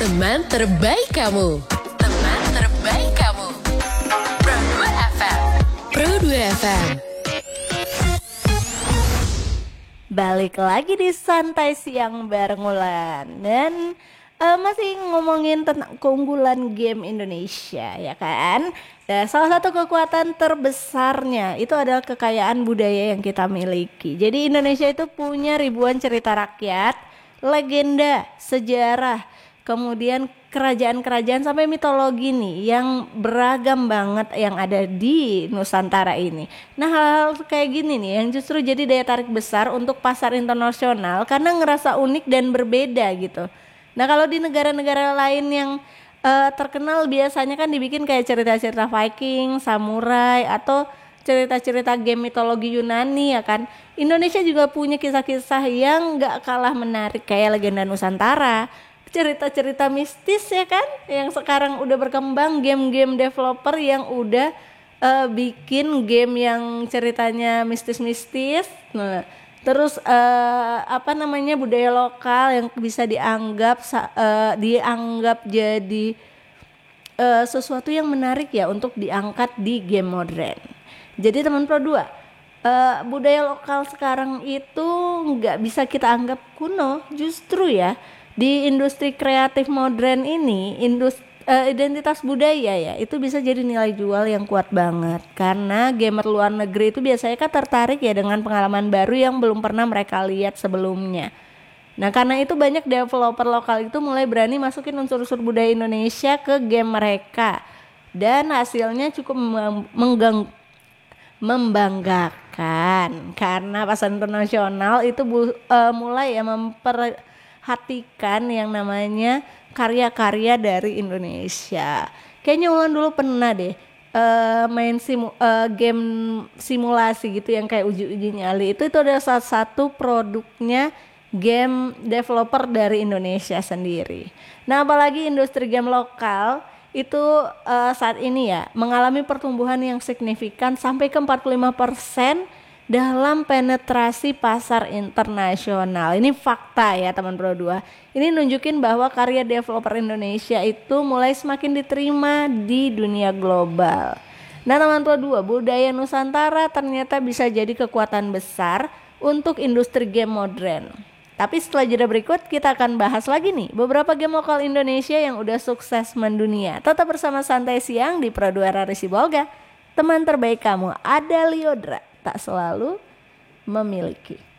Teman terbaik kamu. Teman terbaik kamu. Pro 2 FM. Pro 2 FM. Balik lagi di Santai Siang bareng Wulan. Dan masih ngomongin tentang keunggulan game Indonesia, ya kan? Dan salah satu kekuatan terbesarnya itu adalah kekayaan budaya yang kita miliki. Jadi Indonesia itu punya ribuan cerita rakyat, legenda, sejarah, kemudian kerajaan-kerajaan sampai mitologi nih yang beragam banget yang ada di Nusantara ini. Nah, hal-hal kayak gini nih yang justru jadi daya tarik besar untuk pasar internasional karena ngerasa unik dan berbeda gitu. Nah, kalau di negara-negara lain yang terkenal biasanya kan dibikin kayak cerita-cerita Viking, samurai, atau cerita-cerita game mitologi Yunani, ya kan. Indonesia juga punya kisah-kisah yang gak kalah menarik kayak legenda Nusantara, cerita-cerita mistis, ya kan, yang sekarang udah berkembang, game-game developer yang udah bikin game yang ceritanya mistis-mistis. Nah, terus budaya lokal yang bisa dianggap jadi sesuatu yang menarik ya untuk diangkat di game modern. Jadi teman Pro 2, budaya lokal sekarang itu nggak bisa kita anggap kuno, justru ya di industri kreatif modern ini identitas budaya ya itu bisa jadi nilai jual yang kuat banget karena gamer luar negeri itu biasanya kan tertarik ya dengan pengalaman baru yang belum pernah mereka lihat sebelumnya. Nah, karena itu banyak developer lokal itu mulai berani masukin unsur-unsur budaya Indonesia ke game mereka dan hasilnya cukup membanggakan karena pasar internasional itu mulai ya memperhatikan yang namanya karya-karya dari Indonesia. Kayaknya Ulan dulu pernah deh main game simulasi gitu yang kayak uji-uji nyali. Itu adalah salah satu produknya game developer dari Indonesia sendiri. Nah, apalagi industri game lokal itu saat ini ya mengalami pertumbuhan yang signifikan sampai ke 45% dalam penetrasi pasar internasional. Ini fakta ya teman Pro 2. Ini nunjukin bahwa karya developer Indonesia itu mulai semakin diterima di dunia global. Nah teman Pro 2, budaya Nusantara ternyata bisa jadi kekuatan besar untuk industri game modern. Tapi setelah jeda berikut kita akan bahas lagi nih beberapa game lokal Indonesia yang udah sukses mendunia. Tetap bersama Santai Siang di Pro 2 Rari Sibolga. Teman terbaik kamu ada Liodra tak selalu memiliki.